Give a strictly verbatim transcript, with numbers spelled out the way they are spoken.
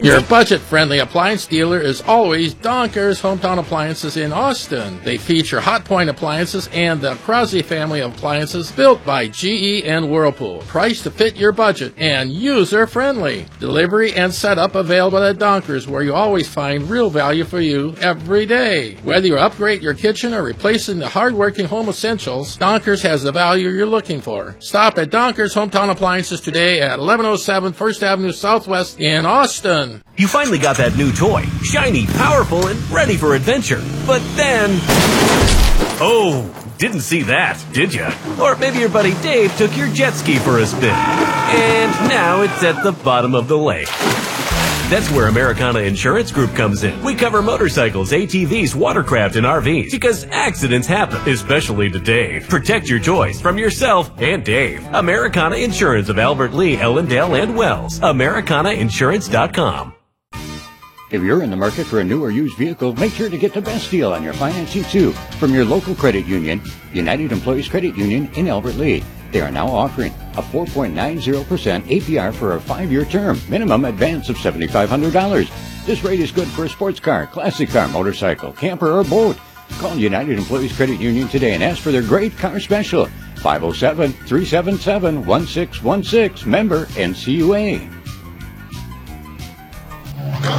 Your budget-friendly appliance dealer is always Donker's Hometown Appliances in Austin. They feature Hotpoint appliances and the Krause family of appliances built by G E and Whirlpool. Priced to fit your budget and user-friendly. Delivery and setup available at Donker's, where you always find real value for you every day. Whether you upgrade your kitchen or replacing the hard-working home essentials, Donker's has the value you're looking for. Stop at Donker's Hometown Appliances today at eleven oh seven First Avenue Southwest in Austin. You finally got that new toy, shiny, powerful, and ready for adventure. But then... Oh, didn't see that, did ya? Or maybe your buddy Dave took your jet ski for a spin. And now it's at the bottom of the lake. That's where Americana Insurance Group comes in. We cover motorcycles, A T Vs, watercraft, and R Vs because accidents happen, especially to Dave. Protect your toys from yourself and Dave. Americana Insurance of Albert Lee, Ellendale, and Wells. Americana Insurance dot com. If you're in the market for a new or used vehicle, make sure to get the best deal on your financing too from your local credit union, United Employees Credit Union in Albert Lee. They are now offering a four point nine zero percent A P R for a five-year term, minimum advance of seven thousand five hundred dollars. This rate is good for a sports car, classic car, motorcycle, camper, or boat. Call United Employees Credit Union today and ask for their great car special. five oh seven, three seven seven, one six one six, member N C U A.